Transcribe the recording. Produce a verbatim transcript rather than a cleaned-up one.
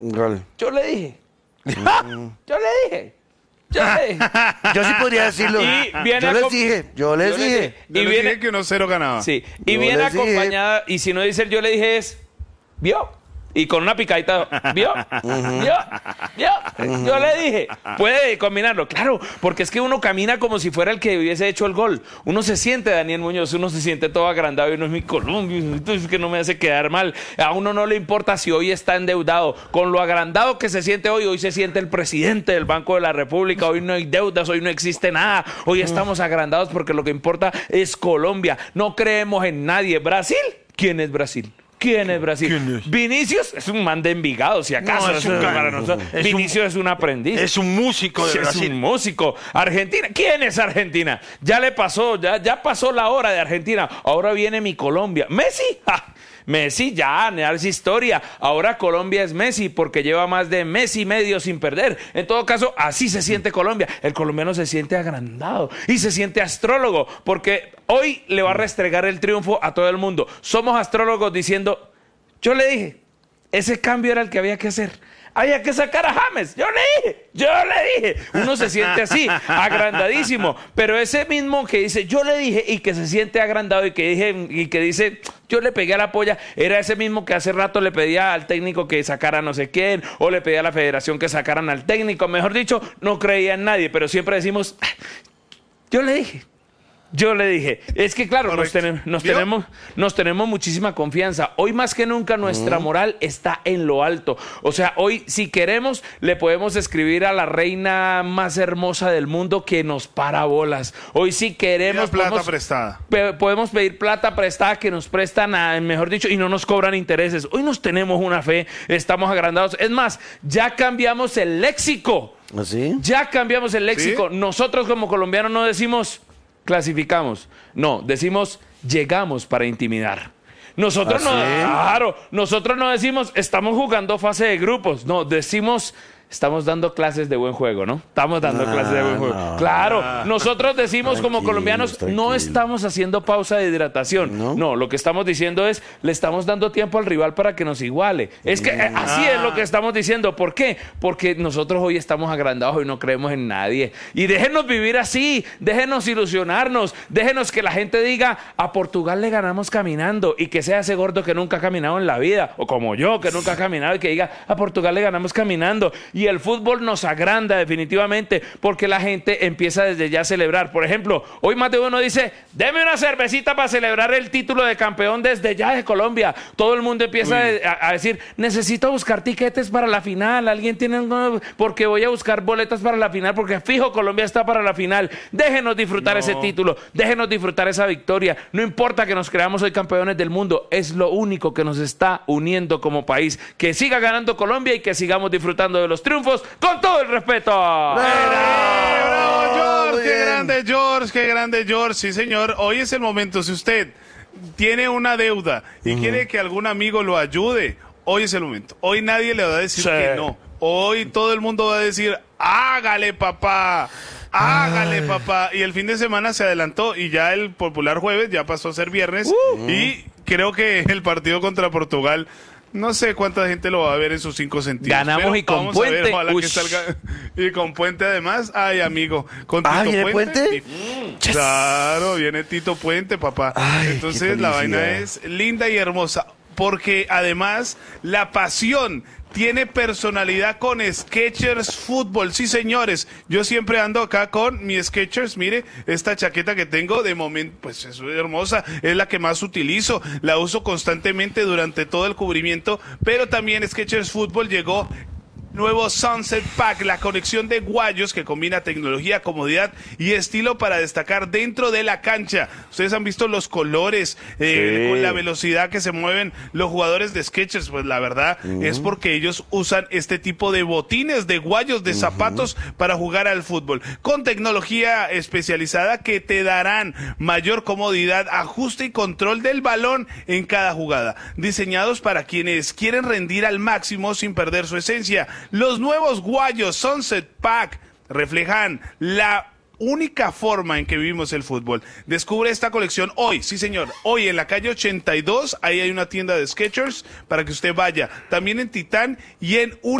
Gol. Yo le dije. Yo le dije. Yo le dije. Yo sí podría decirlo. Y viene yo les acom- dije, yo les yo le dije. dije. Yo Y les viene, dije que uno cero ganaba. sí, y Yo viene les dije. acompañada, y si no dice el yo le dije es, ¿vio? Y con una picadita, ¿vio? ¿Vio? ¿Vio? Yo le dije, puede combinarlo, claro, porque es que uno camina como si fuera el que hubiese hecho el gol. Uno se siente, Daniel Muñoz, uno se siente todo agrandado y uno es mi Colombia, entonces que no me hace quedar mal. A uno no le importa si hoy está endeudado. Con lo agrandado que se siente hoy, hoy se siente el presidente del Banco de la República, hoy no hay deudas, hoy no existe nada. Hoy estamos agrandados porque lo que importa es Colombia. No creemos en nadie. ¿Brasil? ¿Quién es Brasil? ¿Quién es Brasil? ¿Quién es? Vinicius es un man de Envigado, si acaso. No, es un Eso ca- para nosotros. es un- Vinicius es un aprendiz. Es un músico de Sí, es Brasil. un músico. Argentina. ¿Quién es Argentina? Ya le pasó, ya, ya pasó la hora de Argentina. Ahora viene mi Colombia. ¿Messi? ¡Ja! Messi ya, es historia. Ahora Colombia es Messi porque lleva más de mes y medio sin perder. En todo caso, así se siente Colombia. El colombiano se siente agrandado y se siente astrólogo porque hoy le va a restregar el triunfo a todo el mundo. Somos astrólogos diciendo, yo le dije, ese cambio era el que había que hacer. Había que sacar a James. Yo le dije, yo le dije. Uno se siente así, agrandadísimo. Pero ese mismo que dice, yo le dije, y que se siente agrandado y que, dije, y que dice, yo le pegué a la polla, era ese mismo que hace rato le pedía al técnico que sacara no sé quién, o le pedía a la federación que sacaran al técnico. Mejor dicho, no creía en nadie, pero siempre decimos, yo le dije. Yo le dije, es que claro, nos, ten- nos, tenemos, nos tenemos muchísima confianza. Hoy más que nunca nuestra moral está en lo alto. O sea, hoy si queremos le podemos escribir a la reina más hermosa del mundo que nos para bolas. Hoy si queremos Pida plata podemos, prestada. pe- podemos pedir plata prestada que nos prestan, a, mejor dicho, y no nos cobran intereses. Hoy nos tenemos una fe, estamos agrandados. Es más, ya cambiamos el léxico. ¿Así? Ya cambiamos el léxico. ¿Sí? Nosotros como colombianos no decimos clasificamos, no, decimos llegamos para intimidar. Nosotros ¿Ah, no, sí? claro, nosotros no decimos estamos jugando fase de grupos, no, decimos estamos dando clases de buen juego, ¿no? Estamos dando No, clases de buen juego. no. Claro, nosotros decimos como Tranquilos, colombianos, no tranquilos. estamos haciendo pausa de hidratación. ¿No? No, lo que estamos diciendo es, le estamos dando tiempo al rival para que nos iguale. Es que eh, así es lo que estamos diciendo. ¿Por qué? Porque nosotros hoy estamos agrandados y no creemos en nadie. Y déjenos vivir así, déjenos ilusionarnos, déjenos que la gente diga, a Portugal le ganamos caminando, y que sea ese gordo que nunca ha caminado en la vida, o como yo, que nunca ha caminado, y que diga, a Portugal le ganamos caminando. Y el fútbol nos agranda definitivamente porque la gente empieza desde ya a celebrar. Por ejemplo, hoy más de uno dice, deme una cervecita para celebrar el título de campeón desde ya de Colombia. Todo el mundo empieza a, a decir, necesito buscar tiquetes para la final. Alguien tiene un... porque voy a buscar boletas para la final porque fijo Colombia está para la final. Déjenos disfrutar No. ese título, déjenos disfrutar esa victoria. No importa que nos creamos hoy campeones del mundo, es lo único que nos está uniendo como país. Que siga ganando Colombia y que sigamos disfrutando de los triunfos con todo el respeto. ¡Eh, bravo, George! Muy ¡Qué bien. grande George! ¡Qué grande George! Sí, señor. Hoy es el momento. Si usted tiene una deuda y quiere que algún amigo lo ayude, hoy es el momento. Hoy nadie le va a decir Sí. que no. Hoy todo el mundo va a decir, hágale, papá. Hágale, Ay. papá. Y el fin de semana se adelantó y ya el popular jueves ya pasó a ser viernes. Uh. Y creo que el partido contra Portugal, no sé cuánta gente lo va a ver en sus cinco sentidos. Ganamos pero y con vamos a ver, puente. ojalá que Ush. salga. Y con puente además. Ay, amigo. Con Ah, Tito ¿viene Puente? y- Claro, viene Tito Puente, papá. Ay, qué Entonces la vaina felicidad. es linda y hermosa. Porque además la pasión tiene personalidad con Skechers Fútbol. Sí, señores, yo siempre ando acá con mi Skechers. Mire, esta chaqueta que tengo de momento, pues es hermosa, es la que más utilizo, la uso constantemente durante todo el cubrimiento, pero también Skechers Fútbol llegó nuevo Sunset Pack, la conexión de guayos que combina tecnología, comodidad y estilo para destacar dentro de la cancha. Ustedes han visto los colores, eh, Sí. con la velocidad que se mueven los jugadores de Skechers. Pues la verdad es porque ellos usan este tipo de botines, de guayos, de zapatos para jugar al fútbol. Con tecnología especializada que te darán mayor comodidad, ajuste y control del balón en cada jugada. Diseñados para quienes quieren rendir al máximo sin perder su esencia. Los nuevos guayos Sunset Pack reflejan la única forma en que vivimos el fútbol. Descubre esta colección hoy, sí señor, hoy en la calle ochenta y dos, ahí hay una tienda de Skechers para que usted vaya. También en Titán y en un